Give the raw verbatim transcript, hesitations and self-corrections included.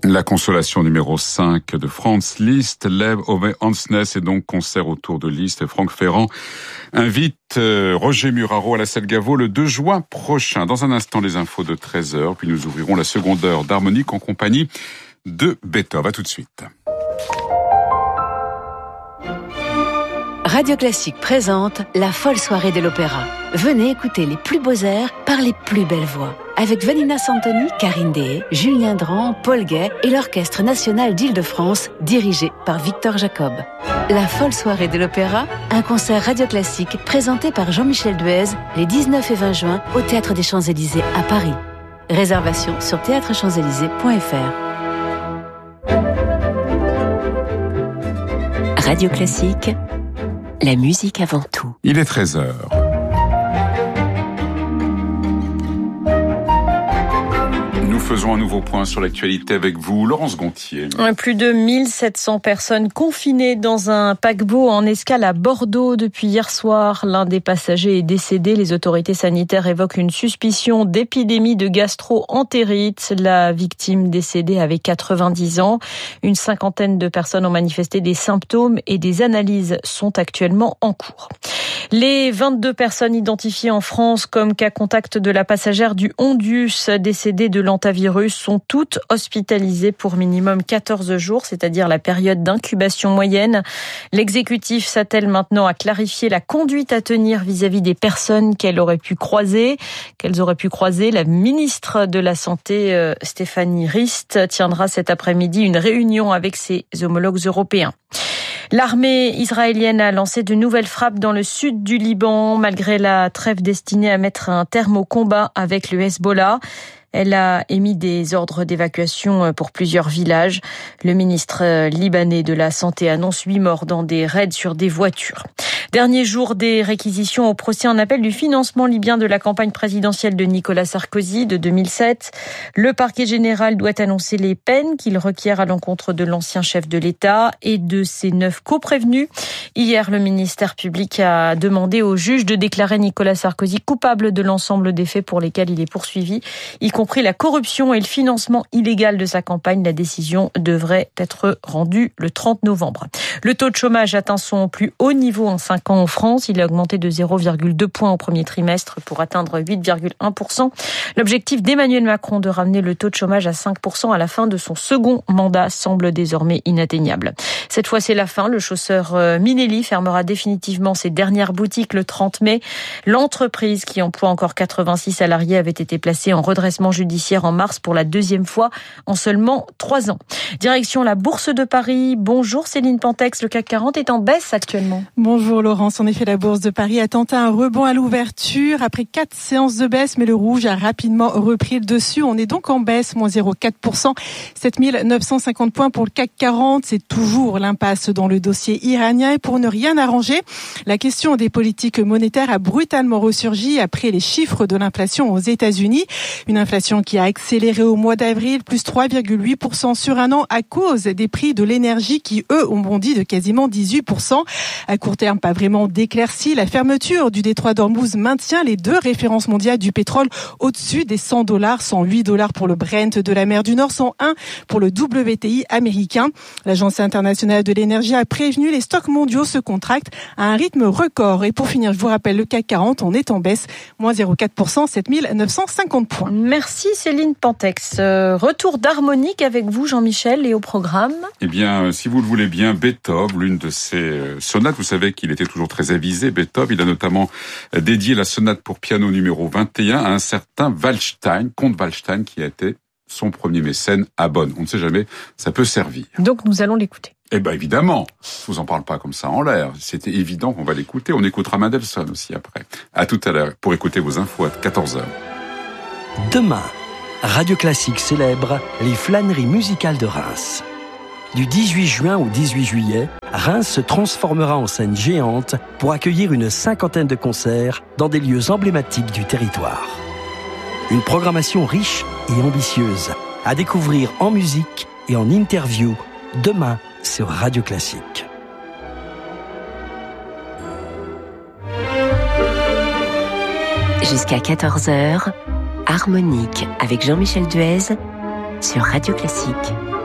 La consolation numéro cinq de Franz Liszt, Lève Ove Hansness, et donc concert autour de Liszt. Franck Ferrand invite euh, Roger Muraro à la salle Gaveau le deux juin prochain. Dans un instant, les infos de treize heures, puis nous ouvrirons la seconde heure d'harmonique en compagnie de Beethoven. À tout de suite. Radio Classique présente la folle soirée de l'opéra. Venez écouter les plus beaux airs par les plus belles voix. Avec Vanina Santoni, Karine Deshaies, Julien Dran, Paul Gay et l'Orchestre National d'Île-de-France, dirigé par Victor Jacob. La folle soirée de l'opéra, un concert Radio Classique présenté par Jean-Michel Duez les dix-neuf et vingt juin au Théâtre des Champs-Élysées à Paris. Réservation sur théâtre champs élysées point f r. Radio Classique, la musique avant tout. Il est treize heures. Nous faisons un nouveau point sur l'actualité avec vous, Laurence Gontier. Plus de mille sept cents personnes confinées dans un paquebot en escale à Bordeaux depuis hier soir. L'un des passagers est décédé. Les autorités sanitaires évoquent une suspicion d'épidémie de gastro-entérite. La victime décédée avait quatre-vingt-dix ans. Une cinquantaine de personnes ont manifesté des symptômes et des analyses sont actuellement en cours. Les vingt-deux personnes identifiées en France comme cas contact de la passagère du Ondius décédée de l'hantavirus sont toutes hospitalisées pour minimum quatorze jours, c'est-à-dire la période d'incubation moyenne. L'exécutif s'attelle maintenant à clarifier la conduite à tenir vis-à-vis des personnes qu'elle aurait pu croiser, qu'elles auraient pu croiser. La ministre de la Santé, Stéphanie Rist, tiendra cet après-midi une réunion avec ses homologues européens. L'armée israélienne a lancé de nouvelles frappes dans le sud du Liban, malgré la trêve destinée à mettre un terme au combat avec le Hezbollah. Elle a émis des ordres d'évacuation pour plusieurs villages. Le ministre libanais de la Santé annonce huit morts dans des raids sur des voitures. Dernier jour des réquisitions au procès en appel du financement libyen de la campagne présidentielle de Nicolas Sarkozy de deux mille sept. Le parquet général doit annoncer les peines qu'il requiert à l'encontre de l'ancien chef de l'État et de ses neuf coprévenus. Hier, le ministère public a demandé au juge de déclarer Nicolas Sarkozy coupable de l'ensemble des faits pour lesquels il est poursuivi, y compris la corruption et le financement illégal de sa campagne. La décision devrait être rendue le trente novembre. Le taux de chômage atteint son plus haut niveau en cinq ans en France. Il a augmenté de zéro virgule deux points au premier trimestre pour atteindre huit virgule un pour cent. L'objectif d'Emmanuel Macron de ramener le taux de chômage à cinq pour cent à la fin de son second mandat semble désormais inatteignable. Cette fois, c'est la fin. Le chausseur Minelli fermera définitivement ses dernières boutiques le trente mai. L'entreprise, qui emploie encore quatre-vingt-six salariés, avait été placée en redressement judiciaire en mars pour la deuxième fois en seulement trois ans. Direction la Bourse de Paris. Bonjour Céline Pantex, le C A C quarante est en baisse actuellement. Bonjour Laurence, en effet la Bourse de Paris a tenté un rebond à l'ouverture après quatre séances de baisse, mais le rouge a rapidement repris le dessus. On est donc en baisse, moins zéro virgule quatre pour cent, sept mille neuf cent cinquante points pour le C A C quarante. C'est toujours l'impasse dans le dossier iranien et pour ne rien arranger, la question des politiques monétaires a brutalement ressurgi après les chiffres de l'inflation aux États-Unis. Une inflation qui a accéléré au mois d'avril, plus trois virgule huit pour cent sur un an à cause des prix de l'énergie qui, eux, ont bondi de quasiment dix-huit pour cent. À court terme, pas vraiment d'éclaircie. La fermeture du détroit d'Ormuz maintient les deux références mondiales du pétrole au-dessus des cent dollars, cent huit dollars pour le Brent de la mer du Nord, cent un pour le W T I américain. L'Agence internationale de l'énergie a prévenu les stocks mondiaux se contractent à un rythme record. Et pour finir, je vous rappelle, le C A C quarante, on est en baisse, moins zéro virgule quatre pour cent, sept mille neuf cent cinquante points. Merci Céline Pantex. Euh, retour d'harmonique avec vous Jean-Michel et au programme. Eh bien, si vous le voulez bien, Beethoven, l'une de ses sonates, vous savez qu'il était toujours très avisé, Beethoven, il a notamment dédié la sonate pour piano numéro vingt et un à un certain Waldstein, comte Waldstein, qui a été son premier mécène à Bonn. On ne sait jamais, ça peut servir. Donc nous allons l'écouter. Eh ben évidemment, je vous en parle pas comme ça en l'air. C'était évident qu'on va l'écouter. On écoutera Mendelssohn aussi après. À tout à l'heure pour écouter vos infos à quatorze heures. Demain, Radio Classique célèbre les flâneries musicales de Reims. Du dix-huit juin au dix-huit juillet, Reims se transformera en scène géante pour accueillir une cinquantaine de concerts dans des lieux emblématiques du territoire. Une programmation riche et ambitieuse à découvrir en musique et en interview demain sur Radio Classique. Jusqu'à quatorze heures, Harmonique avec Jean-Michel Duez sur Radio Classique.